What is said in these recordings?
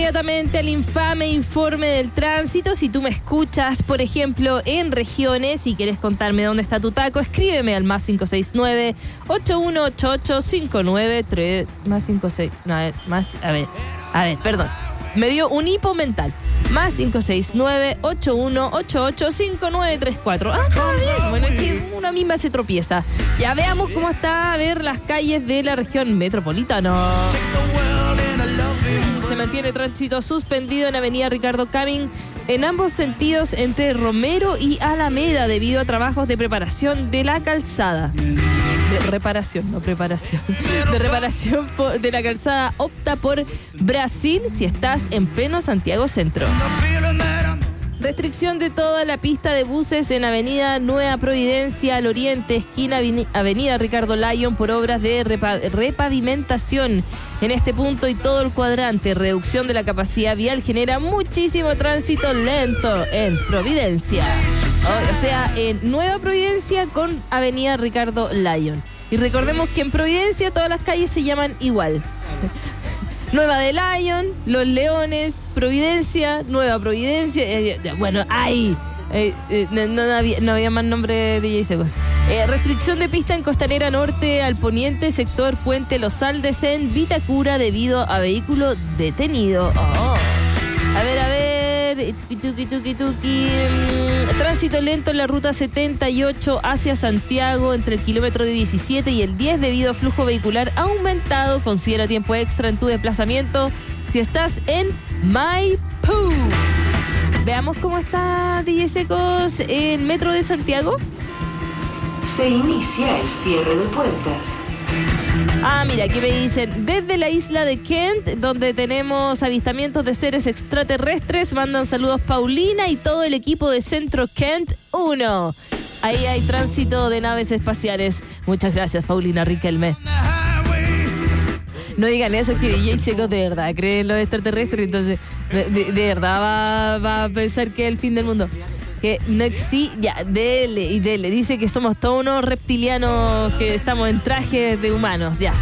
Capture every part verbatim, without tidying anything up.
inmediatamente al infame informe del tránsito. Si tú me escuchas, por ejemplo, en regiones y quieres contarme dónde está tu taco, escríbeme al más cinco seis nueve, ocho uno ocho ocho, cinco nueve tres, más cinco seis, no, a ver, más, a ver, a ver, perdón, me dio un hipo mental. Más cinco seis nueve, ocho uno ocho ocho, cinco nueve tres cuatro. Ah, está bien. Bueno, es que una misma se tropieza. Ya veamos cómo está a ver las calles de la región metropolitana. Se mantiene tránsito suspendido en avenida Ricardo Camin en ambos sentidos entre Romero y Alameda debido a trabajos de preparación de la calzada. De reparación, no preparación. De reparación por, de la calzada opta por Brasil si estás en pleno Santiago Centro. Restricción de toda la pista de buses en avenida Nueva Providencia al oriente, esquina avenida Ricardo Lyon por obras de repa- repavimentación. En este punto y todo el cuadrante, reducción de la capacidad vial genera muchísimo tránsito lento en Providencia. O, o sea, en Nueva Providencia con avenida Ricardo Lyon. Y recordemos que en Providencia todas las calles se llaman igual. Nueva de Lyon, Los Leones, Providencia, Nueva Providencia. Eh, bueno, ¡ay! Eh, eh, no, no, había, no había más nombre de D J Secos. Eh, restricción de pista en Costanera Norte al poniente, sector Puente Los Aldes en Vitacura debido a vehículo detenido. Oh. A ver, a ver. Tuki, tuki, tuki. Tránsito lento en la ruta setenta y ocho hacia Santiago entre el kilómetro diecisiete y el diez debido a flujo vehicular aumentado. Considera tiempo extra en tu desplazamiento si estás en Maipú. Veamos cómo está D J Secos en Metro de Santiago. Se inicia el cierre de puertas. Ah, mira, aquí me dicen, desde la isla de Kent, donde tenemos avistamientos de seres extraterrestres, mandan saludos Paulina y todo el equipo de Centro Kent uno. Ahí hay tránsito de naves espaciales. Muchas gracias, Paulina Riquelme. No digan eso, que D J Secos de verdad cree en los extraterrestres, entonces de, de, de verdad va, va a pensar que es el fin del mundo. Que no existe, ya, dele y dele. Dice que somos todos unos reptilianos que estamos en trajes de humanos, ya.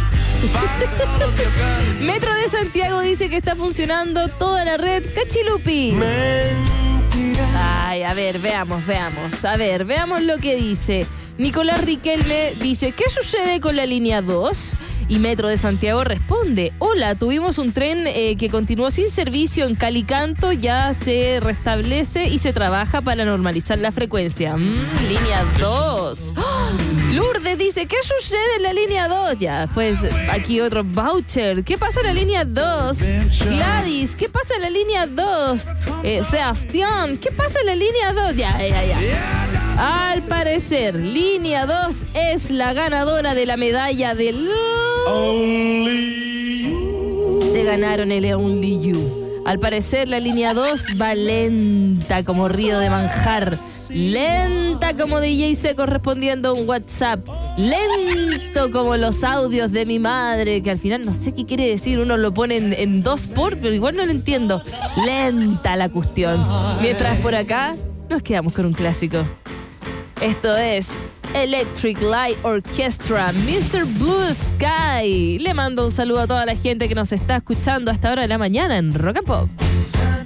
Metro de Santiago dice que está funcionando toda la red Cachilupi. Ay, a ver, veamos, veamos. A ver, veamos lo que dice. Nicolás Riquelme dice, ¿qué sucede con la línea dos? Y Metro de Santiago responde, hola, tuvimos un tren eh, que continuó sin servicio en Calicanto, ya se restablece y se trabaja para normalizar la frecuencia. Mm, línea dos. ¡Oh! Lourdes dice, ¿qué sucede en la línea dos? Ya, pues aquí otro voucher. ¿Qué pasa en la línea dos? Gladys, ¿qué pasa en la línea dos? Eh, Sebastián, ¿qué pasa en la línea dos? Ya, ya, ya. Al parecer, línea dos es la ganadora de la medalla del... Se ganaron el Only You. Al parecer, la línea dos va lenta como río de manjar. Lenta como D J Secos respondiendo a un WhatsApp. Lento como los audios de mi madre, que al final no sé qué quiere decir. Uno lo pone en, en dos por, pero igual no lo entiendo. Lenta la cuestión. Mientras por acá nos quedamos con un clásico. Esto es Electric Light Orchestra, mister Blue Sky. Le mando un saludo a toda la gente que nos está escuchando a esta hora de la mañana en Rock and Pop.